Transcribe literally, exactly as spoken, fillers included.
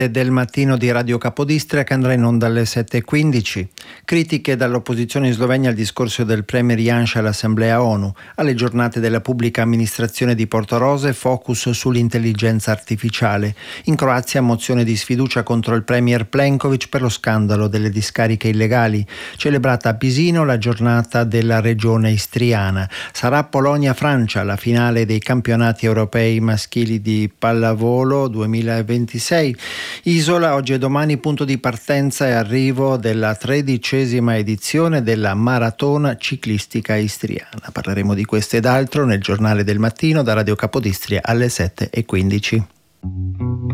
Del mattino di Radio Capodistria, che andrà in onda alle sette e quindici. Critiche dall'opposizione in Slovenia al discorso del premier Janša all'Assemblea ONU, alle giornate della pubblica amministrazione di Portorose, focus sull'intelligenza artificiale. In Croazia mozione di sfiducia contro il premier Plenković per lo scandalo delle discariche illegali. Celebrata a Pisino la giornata della regione istriana. Sarà Polonia-Francia la finale dei campionati europei maschili di pallavolo duemilaventisei. Isola, oggi e domani punto di partenza e arrivo della tredicesima edizione della maratona ciclistica istriana. Parleremo di questo ed altro nel giornale del mattino da Radio Capodistria alle sette e quindici.